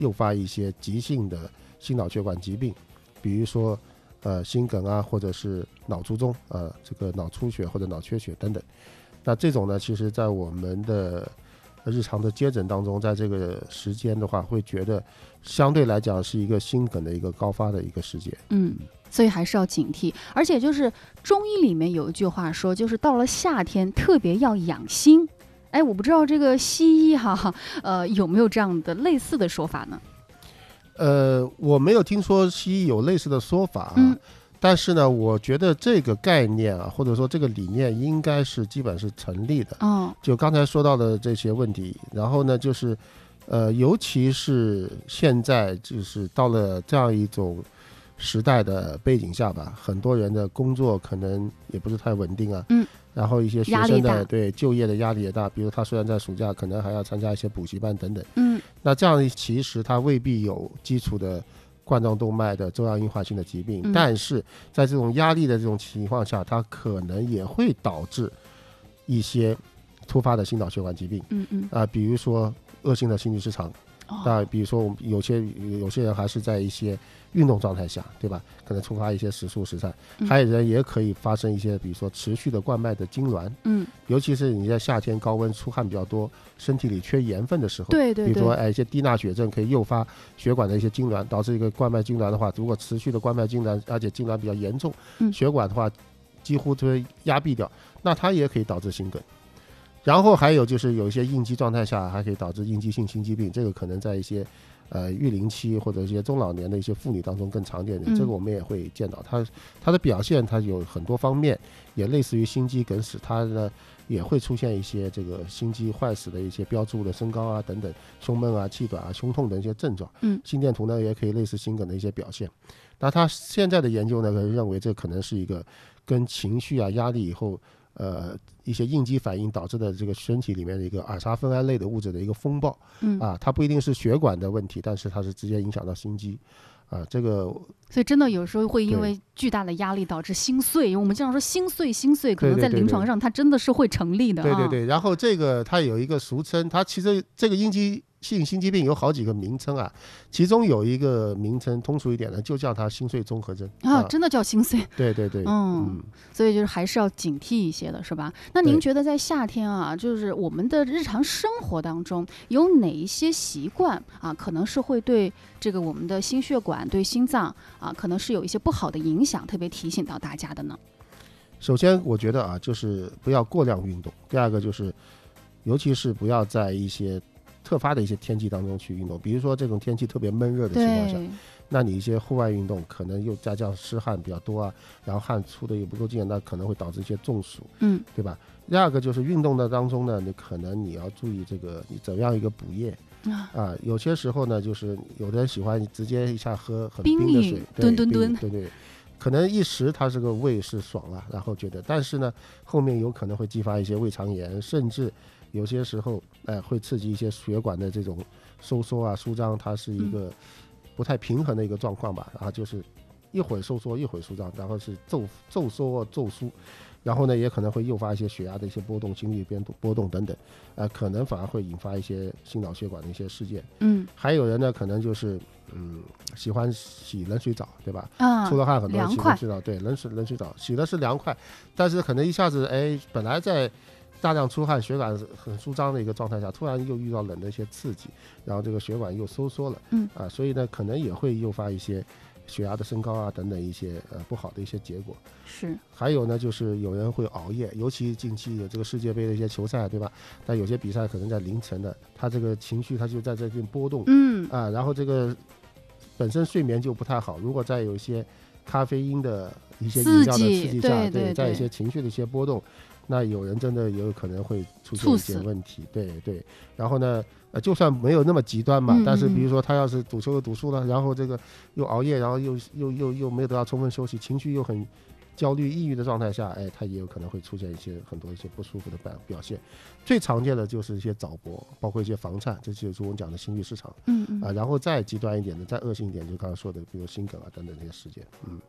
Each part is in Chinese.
诱发一些急性的心脑血管疾病，比如说心梗啊，或者是脑卒中这个脑出血或者脑缺血等等。那这种呢，其实在我们的日常的接诊当中，在这个时间的话，会觉得相对来讲是一个心梗的一个高发的一个时间。 所以还是要警惕。而且就是中医里面有一句话说，就是到了夏天特别要养心。哎，我不知道这个西医有没有这样的类似的说法呢？ 我没有听说西医有类似的说法但是呢，我觉得这个概念或者说这个理念应该是基本是成立的。就刚才说到的这些问题，然后呢，就是尤其是现在就是到了这样一种时代的背景下吧，很多人的工作可能也不是太稳定然后一些学生的就业的压力也大，比如他虽然在暑假可能还要参加一些补习班等等那这样其实他未必有基础的冠状动脉的粥样硬化性的疾病但是在这种压力的这种情况下，它可能也会导致一些突发的心脑血管疾病比如说恶性的心律失常比如说我们有些人还是在一些运动状态下，对吧？可能触发一些时速时颤还有人也可以发生一些比如说持续的冠脉的痉挛尤其是你在夏天高温出汗比较多，身体里缺盐分的时候， 对， 比如说一些低钠血症可以诱发血管的一些痉挛，导致一个冠脉痉挛的话，如果持续的冠脉痉挛，而且痉挛比较严重血管的话几乎都会压闭掉，那它也可以导致心梗。然后还有就是有一些应激状态下还可以导致应激性心肌病，这个可能在一些育龄期或者一些中老年的一些妇女当中更常见的这个我们也会见到它的表现，它有很多方面，也类似于心肌梗死，它呢也会出现一些这个心肌坏死的一些标志物的升高等等，胸闷气短胸痛等一些症状心电图呢也可以类似心梗的一些表现。那它现在的研究呢认为这可能是一个跟情绪压力以后一些应激反应导致的这个身体里面的一个尔沙酚胺类的物质的一个风暴它不一定是血管的问题，但是它是直接影响到心肌这个所以真的有时候会因为巨大的压力导致心碎，我们经常说心碎可能在临床上它真的是会成立的对，然后这个它有一个俗称，它其实这个应激性心肌病有好几个名称其中有一个名称通俗一点的就叫它心碎综合征真的叫心碎。 对所以就是还是要警惕一些的，是吧？那您觉得在夏天就是我们的日常生活当中有哪一些习惯可能是会对这个我们的心血管对心脏可能是有一些不好的影响，特别提醒到大家的呢？ 首先我觉得就是不要过量运动，第二个就是尤其是不要在一些特发的一些天气当中去运动，比如说这种天气特别闷热的情况下，那你一些户外运动可能又加上湿汗比较多然后汗出的也不够劲，那可能会导致一些中暑对吧？第二个就是运动的当中呢，你要注意这个你怎么样一个补液有些时候呢就是有的人喜欢直接一下喝很冰的水对，可能一时他这个胃是爽了然后觉得，但是呢后面有可能会激发一些胃肠炎，甚至有些时候会刺激一些血管的这种收缩舒张，它是一个不太平衡的一个状况吧然后就是一会儿收缩一会儿舒张，然后是骤收骤舒，然后呢也可能会诱发一些血压的一些波动，心率波动等等可能反而会引发一些心脑血管的一些事件还有人呢可能就是喜欢洗冷水澡，对吧出了汗很多人洗冷水澡，对冷水澡洗的是凉快，但是可能一下子本来在大量出汗血管很舒张的一个状态下，突然又遇到冷的一些刺激，然后这个血管又收缩了所以呢可能也会诱发一些血压的升高等等一些不好的一些结果。 是还有呢就是有人会熬夜，尤其近期有这个世界杯的一些球赛，对吧？但有些比赛可能在凌晨的，他这个情绪他就在这边波动然后这个本身睡眠就不太好，如果再有一些咖啡因的一些饮料的刺激下对在一些情绪的一些波动，那有人真的也有可能会出现一些问题对，然后呢就算没有那么极端嘛但是比如说他要是赌球又赌输了，然后这个又熬夜，然后又没有得到充分休息，情绪又很焦虑抑郁的状态下他也有可能会出现很多一些不舒服的表现。最常见的就是一些早搏，包括一些房颤，这就是我们讲的心律失常然后再极端一点的再恶性一点就刚刚说的比如心梗等等这些事件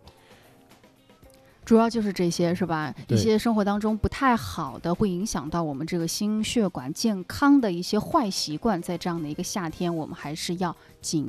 主要就是这些是吧？一些生活当中不太好的会影响到我们这个心血管健康的一些坏习惯，在这样的一个夏天我们还是要警